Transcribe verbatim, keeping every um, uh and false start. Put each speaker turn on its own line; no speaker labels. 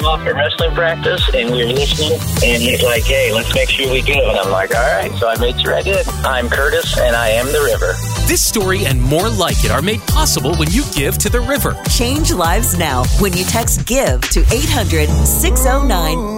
off at wrestling practice, and we were listening, and he's like, hey, let's make sure we give. And I'm like, all right. So I made sure I did. I'm Curtis, and I am the river.
This story and more like it are made possible when you give to the river.
Change lives now when you text GIVE to eight hundred, six oh nine,